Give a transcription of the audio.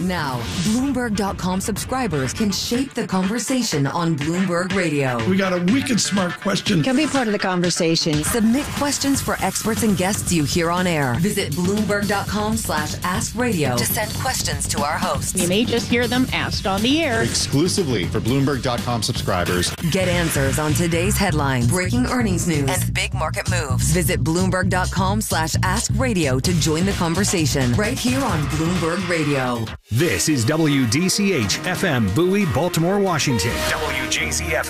Now, Bloomberg.com subscribers can shape the conversation on Bloomberg Radio. We got a wicked smart question. Can be part of the conversation. Submit questions for experts and guests you hear on air. Visit Bloomberg.com/AskRadio to send questions to our hosts. You may just hear them asked on the air. Exclusively for Bloomberg.com subscribers. Get answers on today's headlines, breaking earnings news, and big market moves. Visit Bloomberg.com/AskRadio to join the conversation right here on Bloomberg Radio. This is WDCH FM Bowie, Baltimore, Washington. WJZF